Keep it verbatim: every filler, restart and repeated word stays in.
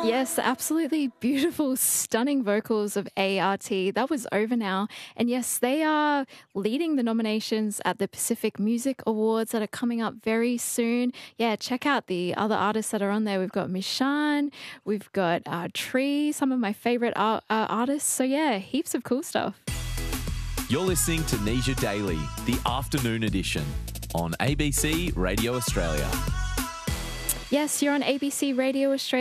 Yes, absolutely beautiful, stunning vocals of A R T. That was over now. And yes, they are leading the nominations at the Pacific Music Awards that are coming up very soon. Yeah, check out the other artists that are on there. We've got Mishan, we've got uh, Tree, some of my favorite art, uh, artists. So yeah, heaps of cool stuff. You're listening to Nisha Daily, the afternoon edition on A B C Radio Australia. Yes, you're on A B C Radio Australia.